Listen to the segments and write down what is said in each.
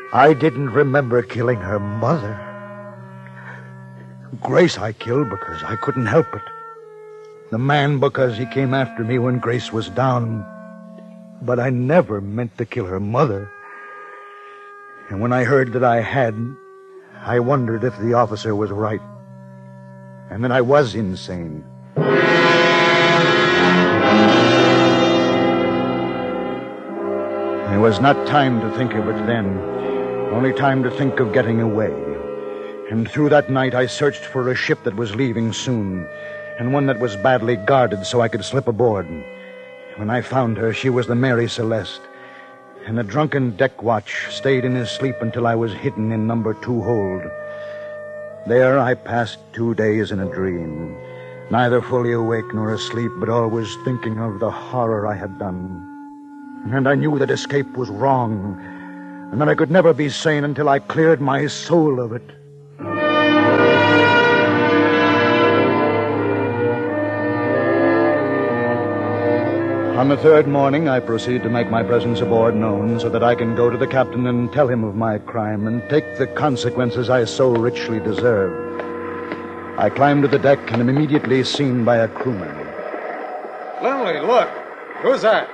I didn't remember killing her mother. Grace I killed because I couldn't help it. The man because he came after me when Grace was down. But I never meant to kill her mother. And when I heard that I had, I wondered if the officer was right. And then I was insane. There was not time to think of it then, only time to think of getting away. And through that night I searched for a ship that was leaving soon, and one that was badly guarded so I could slip aboard. When I found her, she was the Mary Celeste, and the drunken deck watch stayed in his sleep until I was hidden in number 2 hold. There I passed 2 days in a dream, neither fully awake nor asleep, but always thinking of the horror I had done. And I knew that escape was wrong, and that I could never be sane until I cleared my soul of it. On the 3rd morning, I proceed to make my presence aboard known so that I can go to the captain and tell him of my crime and take the consequences I so richly deserve. I climb to the deck and am immediately seen by a crewman. Lindley, look. Who's that?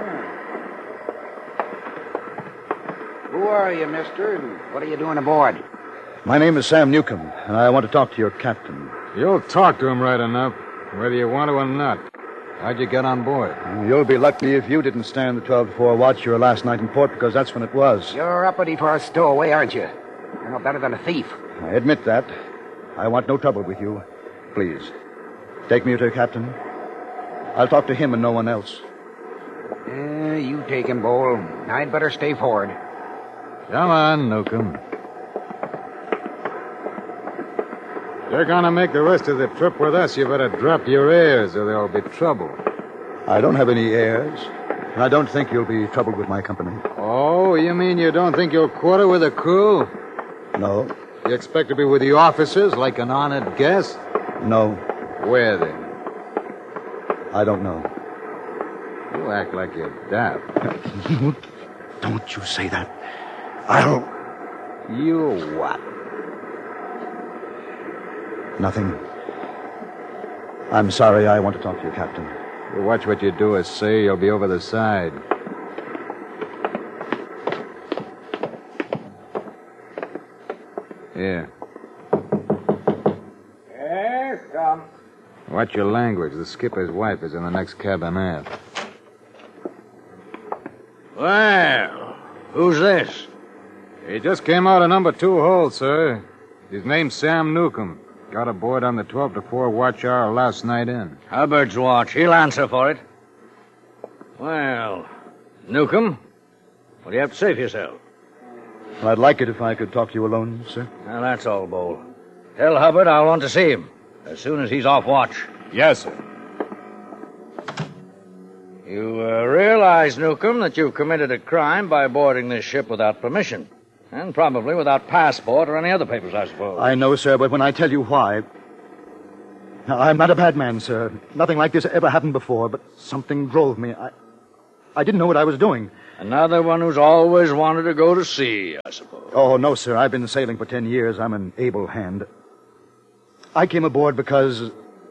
Who are you, mister, and what are you doing aboard? My name is Sam Newcomb, and I want to talk to your captain. You'll talk to him right enough, whether you want to or not. How'd you get on board? You'll be lucky if you didn't stand the 12 to 4 watch your last night in port, because that's when it was. You're uppity for a stowaway, aren't you? You're no better than a thief. I admit that. I want no trouble with you. Please, take me to the captain. I'll talk to him and no one else. You take him, Bull. I'd better stay forward. Come on, Newcomb. You're gonna make the rest of the trip with us. You better drop your airs or there'll be trouble. I don't have any heirs, and I don't think you'll be troubled with my company. Oh, you mean you don't think you'll quarter with the crew? No. You expect to be with the officers like an honored guest? No. Where then? I don't know. You act like you're daft. Don't you say that. I'll... You what? Nothing. I'm sorry. I want to talk to you, Captain. You watch what you do or say, you'll be over the side. Here. Yes, come. Watch your language. The skipper's wife is in the next cabin aft. Well, who's this? He just came out of number 2 hold, sir. His name's Sam Newcomb. Got aboard on the 12 to 4 watch hour last night in. Hubbard's watch. He'll answer for it. Well, Newcomb, what do you have to say for yourself? Well, I'd like it if I could talk to you alone, sir. Now, that's all, Bull. Tell Hubbard I'll want to see him as soon as he's off watch. Yes, sir. You realize, Newcomb, that you've committed a crime by boarding this ship without permission. And probably without passport or any other papers, I suppose. I know, sir, but when I tell you why... Now, I'm not a bad man, sir. Nothing like this ever happened before, but something drove me. I didn't know what I was doing. Another one who's always wanted to go to sea, I suppose. Oh, no, sir. I've been sailing for 10 years. I'm an able hand. I came aboard because...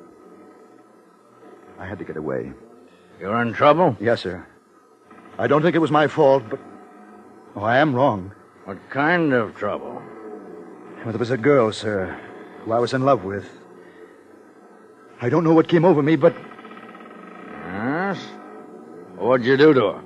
I had to get away. You're in trouble? Yes, sir. I don't think it was my fault, but... Oh, I am wrong. What kind of trouble? Well, there was a girl, sir, who I was in love with. I don't know what came over me, but... Yes? What'd you do to her?